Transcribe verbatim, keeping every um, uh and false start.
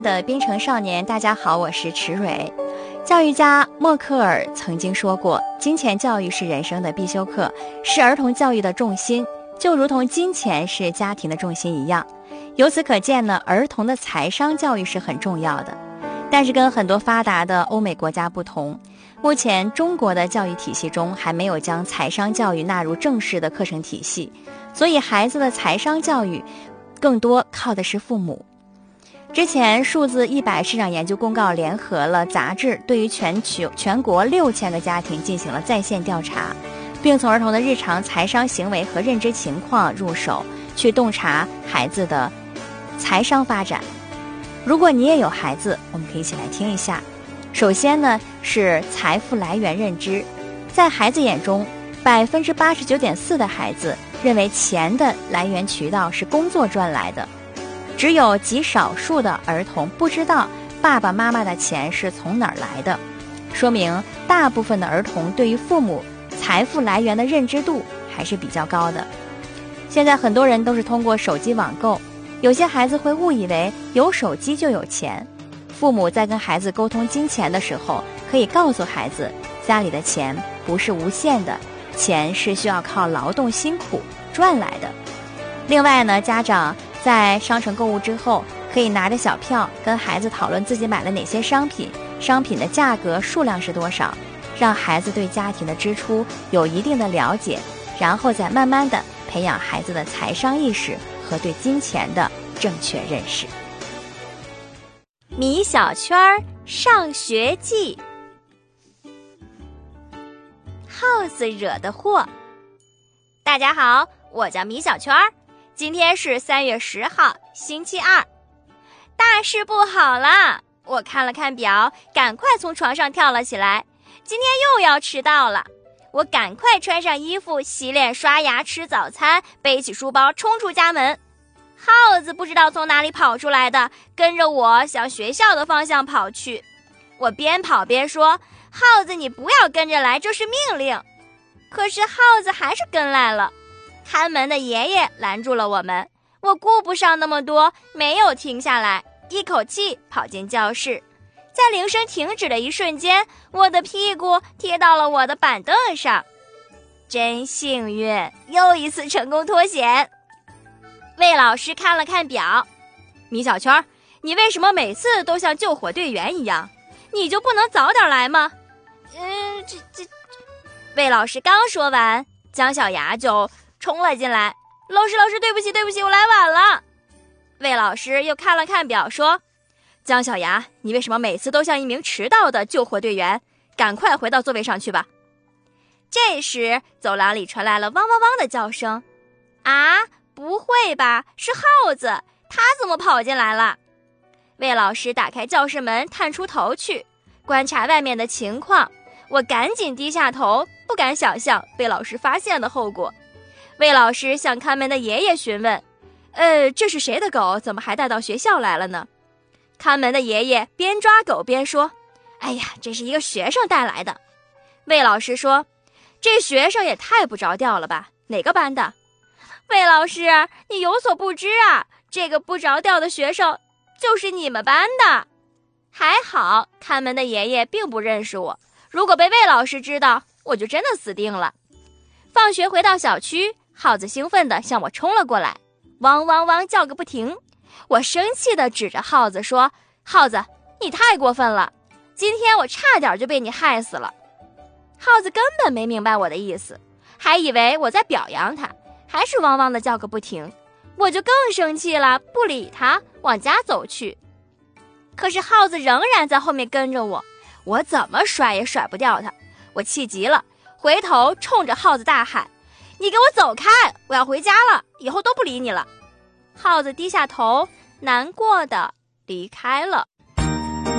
的边城少年，大家好，我是池蕊。教育家默克尔曾经说过，金钱教育是人生的必修课，是儿童教育的重心，就如同金钱是家庭的重心一样。由此可见呢，儿童的财商教育是很重要的。但是跟很多发达的欧美国家不同，目前中国的教育体系中还没有将财商教育纳入正式的课程体系，所以孩子的财商教育更多靠的是父母。之前数字一百市场研究公告联合了杂志，对于全球全国六千个家庭进行了在线调查，并从儿童的日常财商行为和认知情况入手，去洞察孩子的财商发展。如果你也有孩子，我们可以一起来听一下。首先呢，是财富来源认知。在孩子眼中，百分之八十九点四的孩子认为钱的来源渠道是工作赚来的。只有极少数的儿童不知道爸爸妈妈的钱是从哪儿来的，说明大部分的儿童对于父母财富来源的认知度还是比较高的。现在很多人都是通过手机网购，有些孩子会误以为有手机就有钱。父母在跟孩子沟通金钱的时候，可以告诉孩子，家里的钱不是无限的，钱是需要靠劳动辛苦赚来的。另外呢，家长在商城购物之后，可以拿着小票跟孩子讨论自己买了哪些商品，商品的价格数量是多少，让孩子对家庭的支出有一定的了解，然后再慢慢的培养孩子的财商意识和对金钱的正确认识。 米小圈上学记，耗子惹的祸。大家好，我叫米小圈，今天是三月十号，星期二。大事不好了！我看了看表，赶快从床上跳了起来。今天又要迟到了，我赶快穿上衣服，洗脸刷牙，吃早餐，背起书包冲出家门。耗子不知道从哪里跑出来的，跟着我向学校的方向跑去。我边跑边说，耗子你不要跟着来，这是命令。可是耗子还是跟来了。看门的爷爷拦住了我们，我顾不上那么多，没有停下来，一口气跑进教室。在铃声停止的一瞬间，我的屁股贴到了我的板凳上。真幸运，又一次成功脱险。魏老师看了看表，米小圈，你为什么每次都像救火队员一样？你就不能早点来吗？嗯，这这……魏老师刚说完，姜小牙就冲了进来。老师，老师，对不起，对不起，我来晚了。魏老师又看了看表，说：姜小牙，你为什么每次都像一名迟到的救火队员？赶快回到座位上去吧。这时，走廊里传来了汪汪汪的叫声。啊，不会吧，是耗子，它怎么跑进来了？魏老师打开教室门，探出头去，观察外面的情况。我赶紧低下头，不敢想象被老师发现的后果。魏老师向看门的爷爷询问：呃，这是谁的狗？怎么还带到学校来了呢？看门的爷爷边抓狗边说：哎呀，这是一个学生带来的。魏老师说：这学生也太不着调了吧，哪个班的？魏老师，你有所不知啊，这个不着调的学生就是你们班的。还好，看门的爷爷并不认识我，如果被魏老师知道，我就真的死定了。放学回到小区，耗子兴奋地向我冲了过来，汪汪汪叫个不停。我生气地指着耗子说：耗子，你太过分了，今天我差点就被你害死了。耗子根本没明白我的意思，还以为我在表扬他，还是汪汪地叫个不停。我就更生气了，不理他，往家走去。可是耗子仍然在后面跟着我，我怎么甩也甩不掉他。我气急了，回头冲着耗子大喊：你给我走开，我要回家了，以后都不理你了。耗子低下头，难过的离开了。